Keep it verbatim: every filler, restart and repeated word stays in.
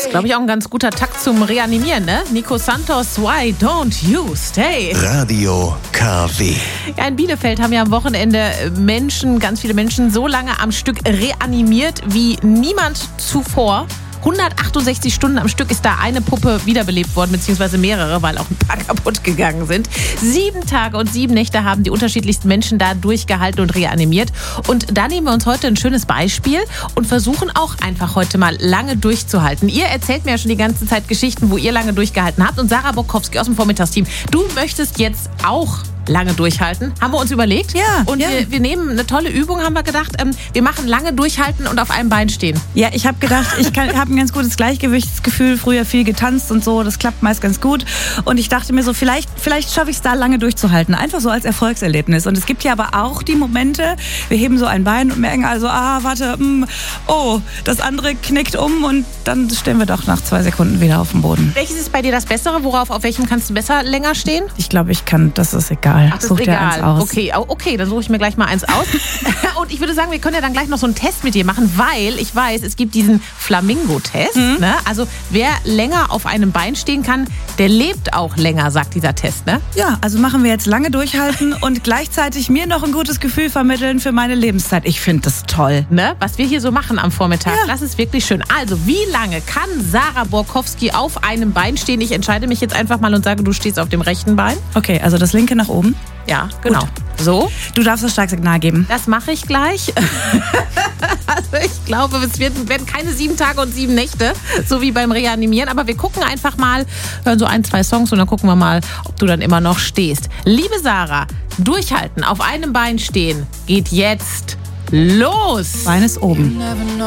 ist, glaube ich, auch ein ganz guter Takt zum Reanimieren, ne? Nico Santos, Why Don't You Stay? Radio K W. Ja, in Bielefeld haben ja am Wochenende Menschen, ganz viele Menschen, so lange am Stück reanimiert wie niemand zuvor. hundertachtundsechzig Stunden am Stück ist da eine Puppe wiederbelebt worden, beziehungsweise mehrere, weil auch ein paar kaputt gegangen sind. Sieben Tage und sieben Nächte haben die unterschiedlichsten Menschen da durchgehalten und reanimiert. Und da nehmen wir uns heute ein schönes Beispiel und versuchen auch einfach heute mal lange durchzuhalten. Ihr erzählt mir ja schon die ganze Zeit Geschichten, wo ihr lange durchgehalten habt. Und Sarah Borkowski aus dem Vormittagsteam, du möchtest jetzt auch lange durchhalten. Haben wir uns überlegt. Ja. Und ja. Wir, wir nehmen eine tolle Übung, haben wir gedacht. Ähm, wir machen lange durchhalten und auf einem Bein stehen. Ja, ich habe gedacht, ich habe ein ganz gutes Gleichgewichtsgefühl. Früher viel getanzt und so. Das klappt meist ganz gut. Und ich dachte mir so, vielleicht, vielleicht schaffe ich es da lange durchzuhalten. Einfach so als Erfolgserlebnis. Und es gibt ja aber auch die Momente, wir heben so ein Bein und merken also, ah, warte, mh, oh, das andere knickt um und dann stehen wir doch nach zwei Sekunden wieder auf dem Boden. Welches ist bei dir das Bessere? Worauf, auf welchem kannst du besser länger stehen? Ich glaube, ich kann, das ist egal. Ach, das Such ist dir egal. eins aus. Okay, okay, dann suche ich mir gleich mal eins aus. Und ich würde sagen, wir können ja dann gleich noch so einen Test mit dir machen, weil ich weiß, es gibt diesen Flamingo-Test. Mhm. Ne? Also wer länger auf einem Bein stehen kann, der lebt auch länger, sagt dieser Test. Ne? Ja, also machen wir jetzt lange durchhalten und gleichzeitig mir noch ein gutes Gefühl vermitteln für meine Lebenszeit. Ich finde das toll. Ne? Was wir hier so machen am Vormittag, Ja. das ist wirklich schön. Also, wie lange kann Sarah Borkowski auf einem Bein stehen? Ich entscheide mich jetzt einfach mal und sage, du stehst auf dem rechten Bein. Okay, also das linke nach oben. Ja, genau. So. Du darfst das Startsignal geben. Das mache ich gleich. Also ich glaube, es werden, werden keine sieben Tage und sieben Nächte, so wie beim Reanimieren. Aber wir gucken einfach mal, hören so ein, zwei Songs und dann gucken wir mal, ob du dann immer noch stehst. Liebe Sarah, durchhalten, auf einem Bein stehen, geht jetzt los. Bein ist oben.